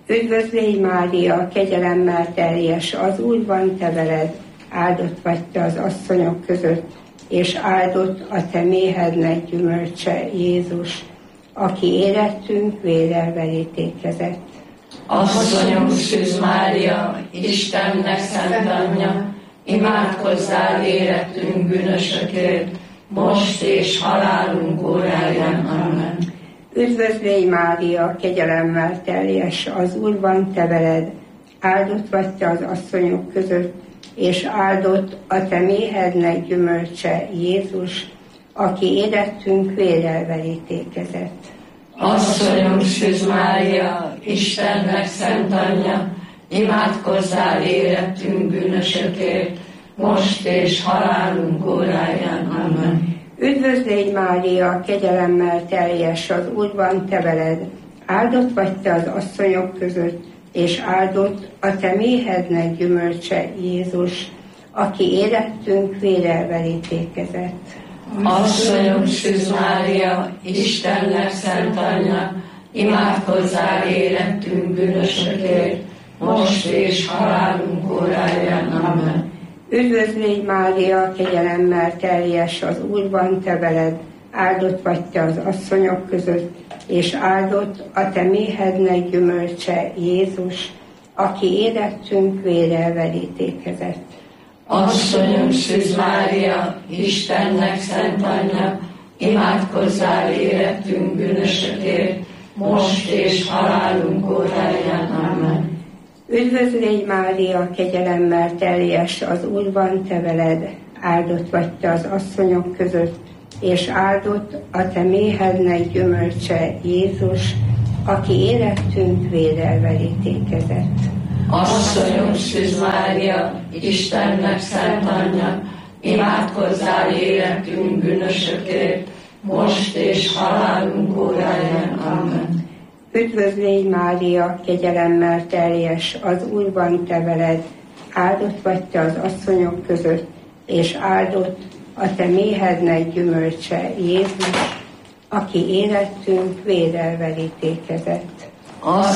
Üdvözlégy Mária, kegyelemmel teljes, az Úr van te veled, áldott vagy te az asszonyok között, és áldott a te méhednek gyümölcse, Jézus, aki érettünk vérrel verítékezett. Asszonyom Szűz Mária, Istennek szent anyja, imádkozzál érettünk bűnösökért, most és halálunk óráján. Amen. Üdvözlégy Mária, kegyelemmel teljes, az Úr van te veled, áldott vagy te az asszonyok között, és áldott a te méhednek gyümölcse, Jézus, aki érettünk vérrel verítékezett. Asszonyom Szűz Mária, Istennek szent anyja, imádkozzál érettünk bűnösökért, most és halálunk óráján. Amen. Üdvözlégy Mária, kegyelemmel teljes, az Úr van te veled, áldott vagy te az asszonyok között, és áldott a te méhednek gyümölcse, Jézus, aki érettünk vérrel verítékezett. Asszonyom Szűz Mária, Istennek szent anyja, imádkozzál érettünk bűnösökért, most és halálunk óráján. Amen. Üdvözlégy Mária, kegyelemmel teljes, az Úr van te veled, áldott vagy te az asszonyok között, és áldott a te méhednek gyümölcse, Jézus, aki érettünk vérrel verítékezett. Asszonyom Szűz Mária, Istennek szent anyja, imádkozzál érettünk bűnösökért, most és halálunk óráján. Amen. Üdvözlégy Mária, kegyelemmel teljes, az Úr van te veled, áldott vagy te az asszonyok között, és áldott a te méhednek gyümölcse, Jézus, aki érettünk vérrel verítékezett. Asszonyom Szűz Mária, Istennek szent anyja, imádkozzál érettünk bűnösökért, most és halálunk óráján. Amen. Üdvözlégy Mária, kegyelemmel teljes, az Úr van te veled, áldott vagy te az asszonyok között, és áldott a te méhednek gyümölcse, Jézus, aki érettünk vérrel verítékezett.